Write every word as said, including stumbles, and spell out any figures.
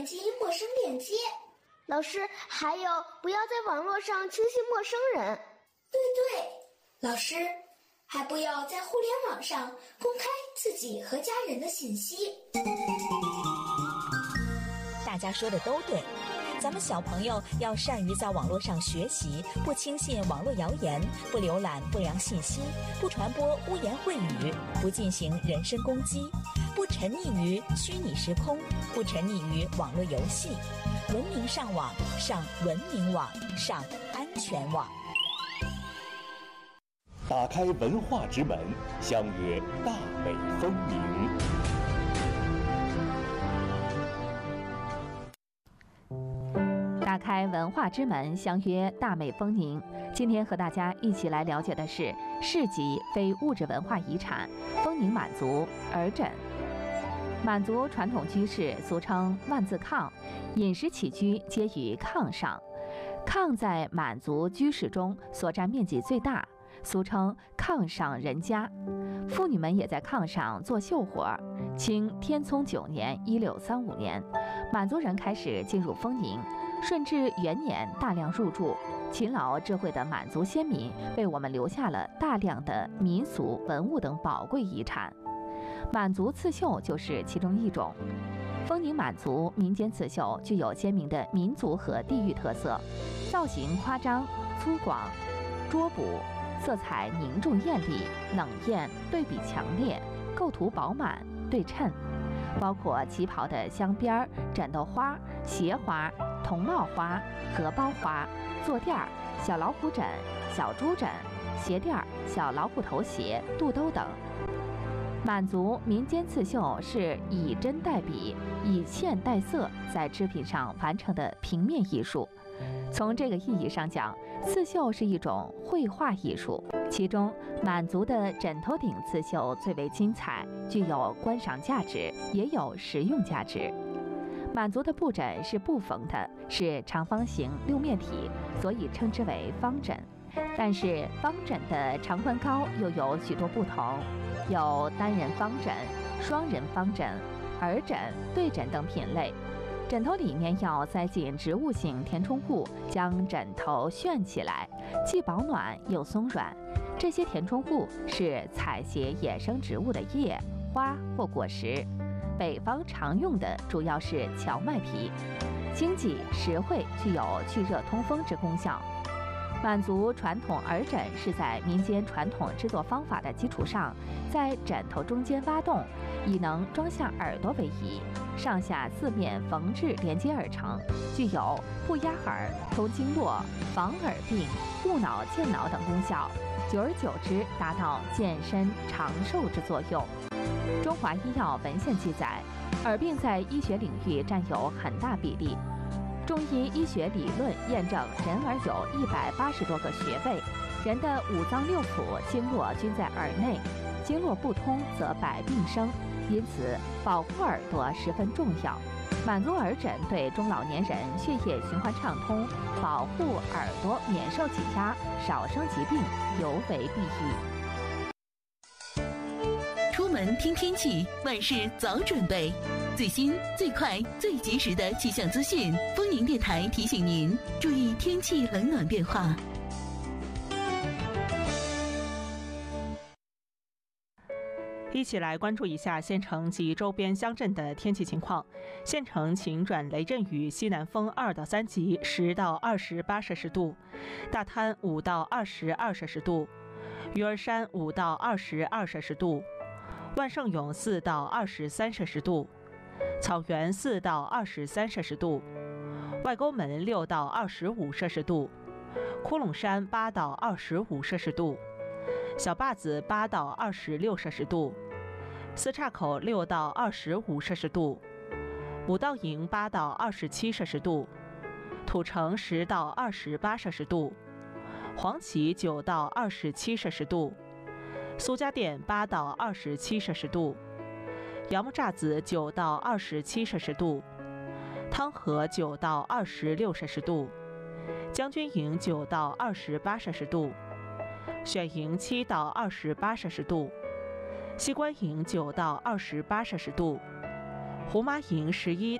点击陌生链接。 老师，还有不要在网络上轻信陌生人。 对对，老师，还不要在互联网上公开自己和家人的信息。 大家说的都对，咱们小朋友要善于在网络上学习，不轻信网络谣言，不浏览不良信息，不传播污言秽语，不进行人身攻击，不沉溺于虚拟时空，不沉溺于网络游戏，文明上网，上文明网，上安全网。 打开文化之门，相约大美风鸣。 打开文化之门，相约大美风宁。今天和大家一起来了解的是市级非物质文化遗产丰宁满族耳枕。满族传统居士俗称万字炕，饮食起居皆于炕上。炕在满族居室中所占面积最大，俗称炕上人家。妇女们也在炕上做绣活。清天聪九年（一六三五年），满族人开始进入丰宁。顺治元年大量入住，勤劳智慧的满族先民为我们留下了大量的民俗文物等宝贵遗产。满族刺绣就是其中一种。丰宁满族民间刺绣具有鲜明的民族和地域特色，造型夸张粗犷拙补，色彩凝重艳丽，冷艳对比强烈，构图饱满对称，包括旗袍的镶边、枕头花、鞋花、铜帽花、荷包花、坐垫儿、小老虎枕、小猪枕、鞋垫儿、小老虎头鞋、肚兜等。满族民间刺绣是以针代笔，以线代色，在织品上完成的平面艺术。从这个意义上讲，刺绣是一种绘画艺术。其中，满族的枕头顶刺绣最为精彩，具有观赏价值，也有实用价值。满族的布枕是布缝的，是长方形六面体，所以称之为方枕。但是方枕的长宽高又有许多不同，有单人方枕、双人方枕、耳枕、对枕等品类。枕头里面要塞进植物性填充物，将枕头旋起来，既保暖又松软。这些填充物是采撷野生植物的叶、花或果实。北方常用的主要是荞麦皮，经济实惠，具有去热通风之功效。满族传统耳枕是在民间传统制作方法的基础上，在枕头中间挖洞，以能装下耳朵为宜，上下四面缝制连接而成，具有不压耳、通经络、防耳病、护脑健脑等功效，久而久之达到健身长寿之作用。中华医药文献记载，耳病在医学领域占有很大比例。中医医学理论验证，人耳有一百八十多个穴位，人的五脏六腑经络均在耳内，经络不通则百病生，因此保护耳朵十分重要。满族耳枕对中老年人血液循环畅通，保护耳朵免受挤压，少生疾病尤为裨益。 出门听天气，万事早准备。最新、最快、最及时的气象资讯，丰宁电台提醒您注意天气冷暖变化。 一起来关注一下县城及周边乡镇的天气情况。县城晴转雷阵雨，西南风二到三级，十到二十八摄氏度；大滩五到二十二摄氏度；鱼儿山五到二十二摄氏度；万盛永四到二十三摄氏度；草原四到二十三摄氏度；外沟门六到二十五摄氏度；窟窿山八到二十五摄氏度；小坝子八到二十六摄氏度；四岔口六到二十五摄氏度；五道营八到二十七摄氏度；土城十到二十八摄氏度；黄岐九到二十七摄氏度；苏家店八到二十七摄氏度；杨木栅子九到二十七摄氏度；汤河九到二十六摄氏度；将军营九到二十八摄氏度；选营七到二十八摄氏度；西关营九到二十八摄氏度；胡麻营十一